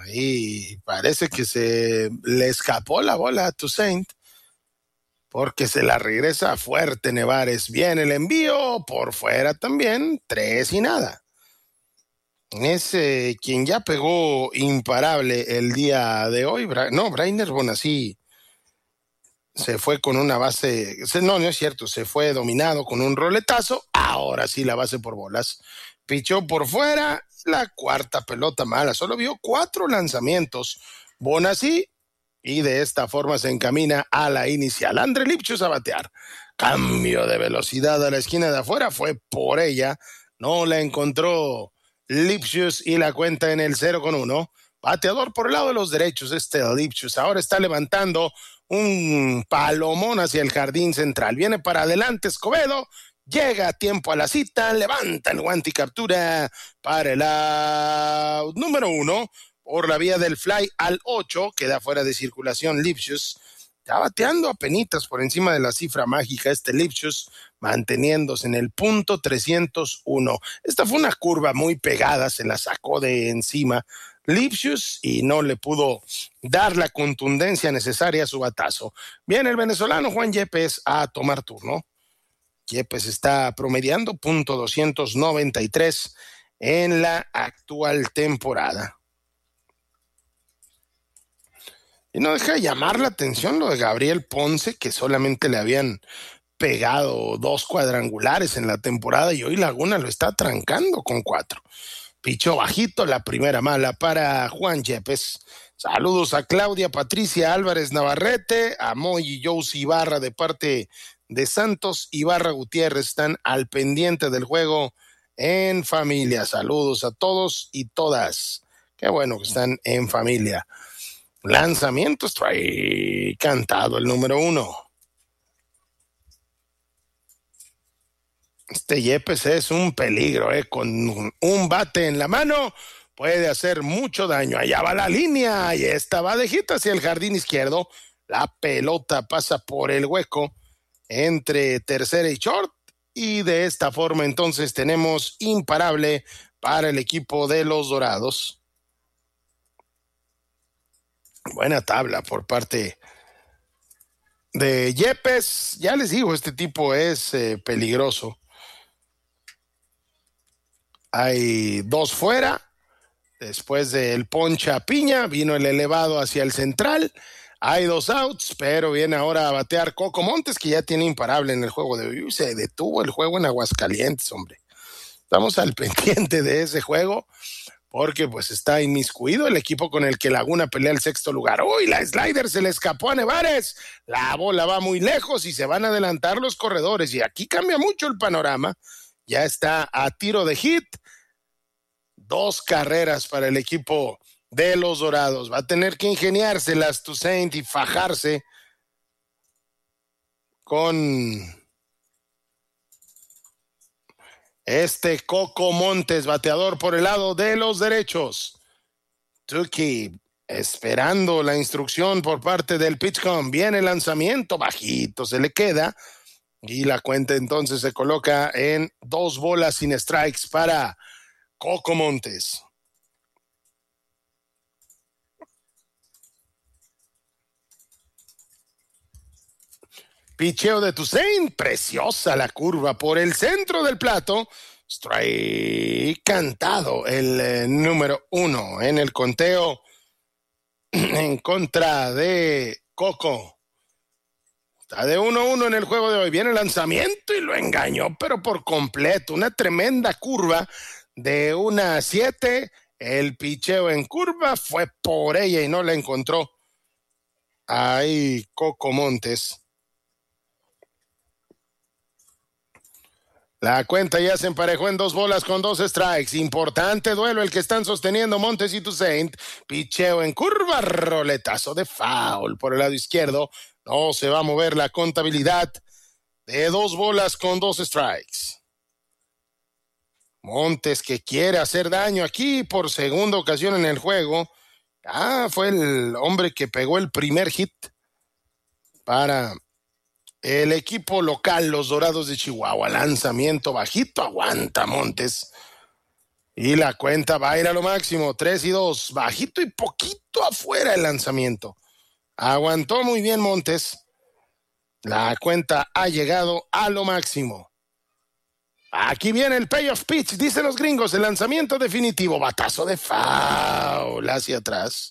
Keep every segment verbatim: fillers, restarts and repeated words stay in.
y parece que se le escapó la bola a Toussaint, porque se la regresa fuerte Nevares. Viene el envío, por fuera también, tres y nada. Es eh, quien ya pegó imparable el día de hoy. Bra- no, Brainer Bonasí se fue con una base, no, no es cierto, se fue dominado con un roletazo. Ahora sí la base por bolas. Pichó por fuera, la cuarta pelota mala. Solo vio cuatro lanzamientos. Bonasí, y de esta forma se encamina a la inicial. André Lipchus a batear. Cambio de velocidad a la esquina de afuera, fue por ella. No la encontró Lipchus y la cuenta en el cero con uno. Bateador por el lado de los derechos, este Lipchus. Ahora está levantando un palomón hacia el jardín central. Viene para adelante Escobedo. Llega a tiempo a la cita, levanta el guante y captura para el out número uno. Por la vía del fly al ocho, queda fuera de circulación Lipchus. Está bateando a penitas por encima de la cifra mágica este Lipchus, manteniéndose en el punto trescientos uno. Esta fue una curva muy pegada, se la sacó de encima Lipchus y no le pudo dar la contundencia necesaria a su batazo. Viene el venezolano Juan Yepes a tomar turno. Yepes está promediando punto doscientos noventa y tres en la actual temporada. Y no deja de llamar la atención lo de Gabriel Ponce, que solamente le habían pegado dos cuadrangulares en la temporada y hoy Laguna lo está trancando con cuatro. Pichó bajito, la primera mala para Juan Yepes. Saludos a Claudia Patricia Álvarez Navarrete, a Moy y Josie Ibarra de parte de Santos Ibarra Gutiérrez. Están al pendiente del juego en familia. Saludos a todos y todas. Qué bueno que están en familia. Lanzamiento, strike cantado el número uno. Este Yepes es un peligro, ¿eh? Con un bate en la mano puede hacer mucho daño. Allá va la línea y esta va de hit hacia el jardín izquierdo. La pelota pasa por el hueco entre tercera y short y de esta forma entonces tenemos imparable para el equipo de los Dorados. Buena tabla por parte de Yepes. Ya les digo, este tipo es eh, peligroso. Hay dos fuera. Después del poncha a Piña, vino el elevado hacia el central. Hay dos outs, pero viene ahora a batear Coco Montes, que ya tiene imparable en el juego de hoy. Se detuvo el juego en Aguascalientes, hombre. Estamos al pendiente de ese juego, porque pues está inmiscuido el equipo con el que Laguna pelea el sexto lugar. ¡Uy! La slider se le escapó a Nevares. La bola va muy lejos y se van a adelantar los corredores. Y aquí cambia mucho el panorama. Ya está a tiro de hit. Dos carreras para el equipo de los Dorados. Va a tener que ingeniárselas Toussaint y fajarse con este Coco Montes, bateador por el lado de los derechos. Tuki esperando la instrucción por parte del pitchcom. Viene el lanzamiento, bajito, se le queda. Y la cuenta entonces se coloca en dos bolas sin strikes para Coco Montes. Picheo de Toussaint, preciosa la curva por el centro del plato. Strike cantado, el eh, número uno en el conteo en contra de Coco. Está de uno uno en el juego de hoy. Viene el lanzamiento y lo engañó, pero por completo. Una tremenda curva de una a siete. El picheo en curva fue por ella y no la encontró. Ahí Coco Montes. La cuenta ya se emparejó en dos bolas con dos strikes. Importante duelo el que están sosteniendo Montes y Toussaint. Picheo en curva, roletazo de foul por el lado izquierdo. No se va a mover la contabilidad de dos bolas con dos strikes. Montes que quiere hacer daño aquí por segunda ocasión en el juego. Ah, fue el hombre que pegó el primer hit para el equipo local, los Dorados de Chihuahua. Lanzamiento bajito, aguanta Montes. Y la cuenta va a ir a lo máximo, tres y dos, bajito y poquito afuera el lanzamiento. Aguantó muy bien Montes. La cuenta ha llegado a lo máximo. Aquí viene el payoff pitch, dicen los gringos, el lanzamiento definitivo, batazo de foul hacia atrás.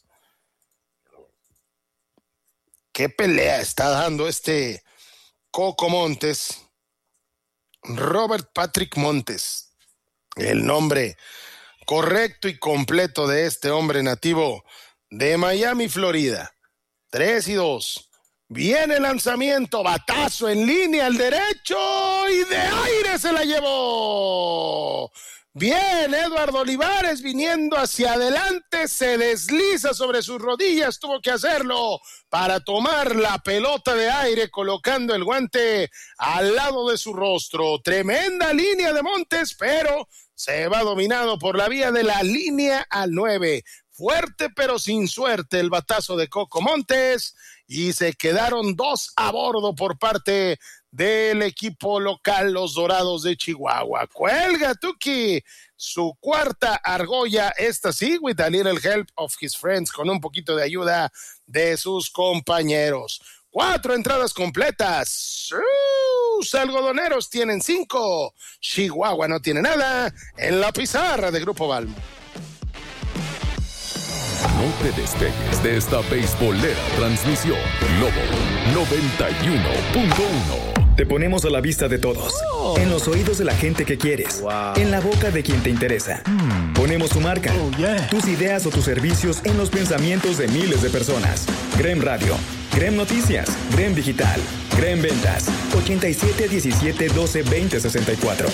¿Qué pelea está dando este Coco Montes? Robert Patrick Montes, el nombre correcto y completo de este hombre nativo de Miami, Florida. Tres y dos. Viene el lanzamiento, batazo en línea al derecho y de aire se la llevó. Bien, Eduardo Olivares viniendo hacia adelante, se desliza sobre sus rodillas, tuvo que hacerlo para tomar la pelota de aire colocando el guante al lado de su rostro. Tremenda línea de Montes, pero se va dominado por la vía de la línea al nueve. Fuerte pero sin suerte el batazo de Coco Montes y se quedaron dos a bordo por parte del equipo local, los Dorados de Chihuahua. Cuelga Tuki su cuarta argolla, esta sí, with a little help of his friends, con un poquito de ayuda de sus compañeros. Cuatro entradas completas. Los algodoneros tienen cinco. Chihuahua no tiene nada en la pizarra de Grupo Balmo. No te despegues de esta beisbolera transmisión. Globo noventa y uno punto uno. Te ponemos a la vista de todos. Oh. En los oídos de la gente que quieres. Wow. En la boca de quien te interesa. Mm. Ponemos tu marca, oh, yeah. tus ideas o tus servicios en los pensamientos de miles de personas. Grem Radio, Grem Noticias, Grem Digital, Grem Ventas. ochenta y siete, diecisiete, doce, veinte, sesenta y cuatro.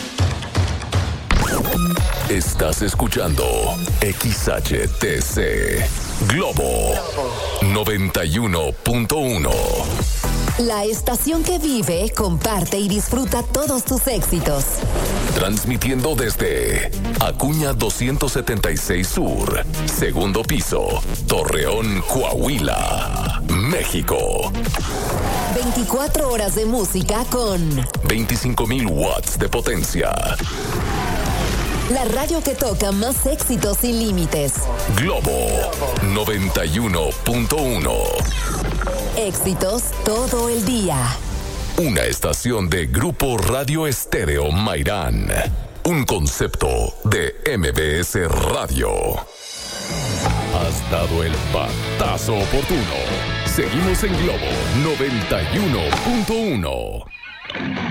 Estás escuchando X H T C Globo noventa y uno punto uno. La estación que vive, comparte y disfruta todos tus éxitos. Transmitiendo desde Acuña doscientos setenta y seis Sur, segundo piso, Torreón, Coahuila, México. veinticuatro horas de música con veinticinco mil watts de potencia. La radio que toca más éxitos sin límites. Globo noventa y uno punto uno. Éxitos todo el día. Una estación de Grupo Radio Estéreo Mairán. Un concepto de M B S Radio. Has dado el batazo oportuno. Seguimos en Globo noventa y uno punto uno.